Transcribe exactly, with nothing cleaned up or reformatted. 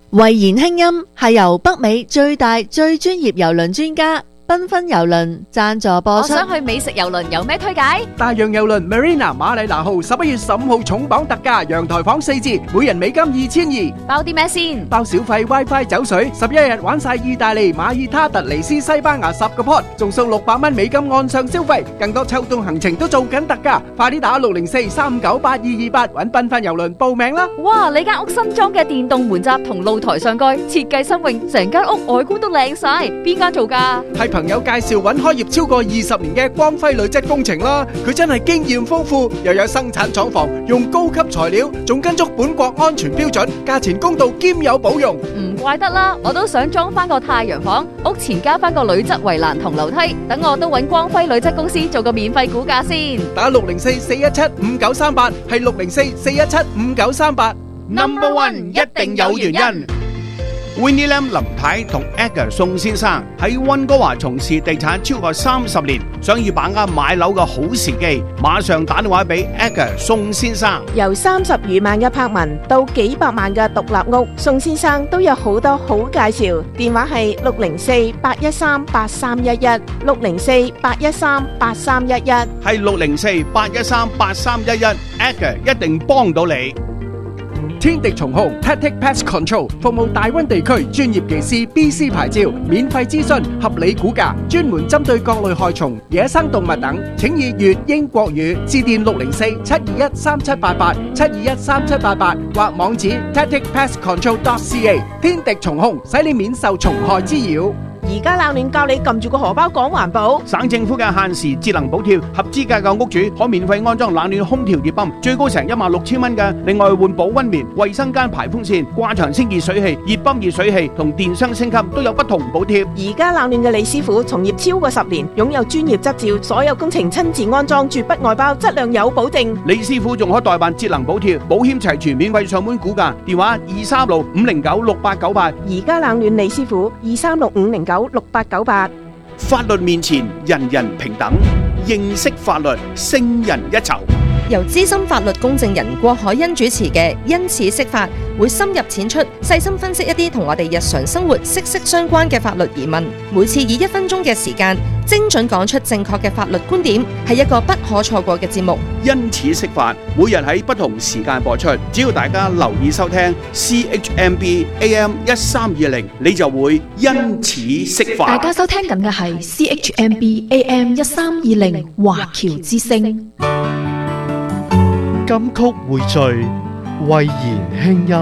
慧賢輕音係由北美最大最專業郵輪專家繽紛郵輪贊助播出。 我想去美食郵輪，有咩推介？ 大洋郵輪 Marina 馬里拿號十一月十五號重磅特價，陽台房四折，每人美金二千二。 包啲咩先？ 包小費 WiFi 酒水，十一日玩晒意大利、馬爾他、突尼斯、西班牙十個 port， 仲送六百蚊美金岸上消費，更多秋冬行程都做緊特價，快啲打六零四三九八二二八揾繽紛郵輪報名啦！ 哇！你間屋新裝嘅電動門閘同露台上蓋設計新穎，成間屋外觀都靚晒，邊間做㗎？ 係朋友介紹揾開業超過二十年嘅光輝鋁質工程啦，佢真係經驗豐富，又有生產廠房，用高級材料，仲跟足本國安全標準，價錢公道兼有保用。 唔怪得啦，我都想裝翻個太陽房，屋前加翻個鋁質圍欄同樓梯，等我都揾光輝鋁質公司做個免費估價先。 打六零四四一七五九三八，係六零四四一七五九三八。 Number One 一定有原因。Winnie Lam 林太同 Edgar 宋先生喺溫哥華從事地產超過三十年，想要把握買樓嘅好時機，馬上打電話俾 Edgar 宋先生。 由三十餘萬嘅柏文到幾百萬嘅獨立屋，宋先生都有好多好介紹。電話係六零四八一三八三一一，六零四八一三八三一一， 係六零四八一三八三一一 ，Edgar 一定幫到你。 天敵蟲控 Tactic Pest Control 服務大溫地區專業技師 B C 牌照，免費諮詢，合理估價，專門針對各類害蟲、野生動物等，請以粵英國語致電六零四七二一三七八八七二一三七八八或網址 tactic pest control dot c a。 天敵蟲控使你免受蟲害滋擾。 而家冷暖教你撳住個荷包講環保。 省政府嘅限時節能補貼，合資格嘅屋主可免費安裝冷暖空調熱泵，最高成一萬六千蚊嘅。另外換保溫棉、衛生間排風扇、掛牆清熱水器、熱泵熱水器同電箱升級都有不同補貼。 而家冷暖嘅李師傅從業超過十年，擁有專業執照，所有工程親自安裝，絕不外包，質量有保證。 李師傅仲可代辦節能補貼，保險齊全，免費上門估價。電話二三六五零九六八九八。 而家冷暖李師傅二三六五零九六八九八。 法律面前人人平等，認識法律勝人一籌。 由資深法律公證人郭海欣主持嘅因此釋法，會深入淺出，細心分析一啲同我哋日常生活息息相關嘅法律疑問。每次以一分鐘嘅時間，精準講出正確嘅法律觀點，係一個不可錯過嘅節目。 因此釋法，每日喺不同時間播出，只要大家留意收聽 C H M B A M 一三二零，你就會因此釋法。 大家收聽緊嘅係 C H M B A M 一三二零華僑之聲。 金曲匯聚，慧賢輕音。